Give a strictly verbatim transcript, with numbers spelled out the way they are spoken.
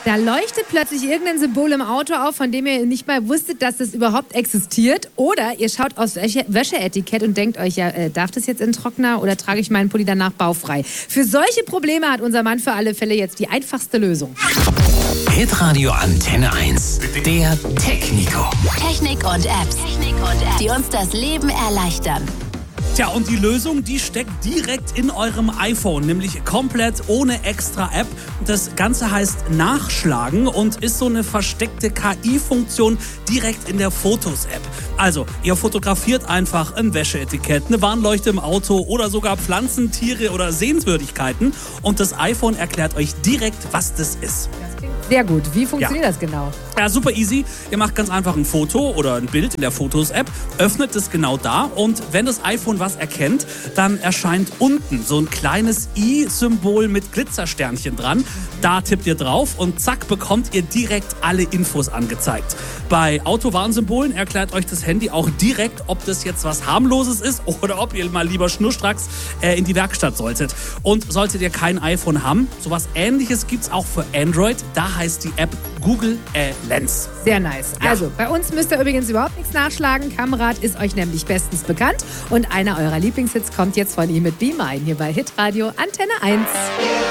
Da leuchtet plötzlich irgendein Symbol im Auto auf, von dem ihr nicht mal wusstet, dass das überhaupt existiert. Oder ihr schaut aufs Wäsche- Wäscheetikett und denkt euch, ja, äh, darf das jetzt in den Trockner oder trage ich meinen Pulli danach baufrei? Für solche Probleme hat unser Mann für alle Fälle jetzt die einfachste Lösung. Hitradio Antenne eins. Der Technico. Technik und Apps, Technik und Apps, die uns das Leben erleichtern. Tja, und die Lösung, die steckt direkt in eurem iPhone, nämlich komplett ohne extra App. Das Ganze heißt Nachschlagen und ist so eine versteckte K I-Funktion direkt in der Fotos-App. Also, ihr fotografiert einfach ein Wäscheetikett, eine Warnleuchte im Auto oder sogar Pflanzen, Tiere oder Sehenswürdigkeiten und das iPhone erklärt euch direkt, was das ist. Sehr gut. Wie funktioniert Ja. das genau? Ja, super easy. Ihr macht ganz einfach ein Foto oder ein Bild in der Fotos-App, öffnet es genau da und wenn das iPhone was erkennt, dann erscheint unten so ein kleines i-Symbol mit Glitzersternchen dran. Da tippt ihr drauf und zack, bekommt ihr direkt alle Infos angezeigt. Bei Autowarnsymbolen erklärt euch das Handy auch direkt, ob das jetzt was harmloses ist oder ob ihr mal lieber schnurstracks äh, in die Werkstatt solltet. Und solltet ihr kein iPhone haben, sowas Ähnliches gibt's auch für Android. Da heißt die App Google äh, Lens. Sehr nice. Ja. Also, bei uns müsst ihr übrigens überhaupt nichts nachschlagen. Kamrad ist euch nämlich bestens bekannt. Und einer eurer Lieblingshits kommt jetzt von ihm mit Be Mine hier bei Hitradio Antenne eins.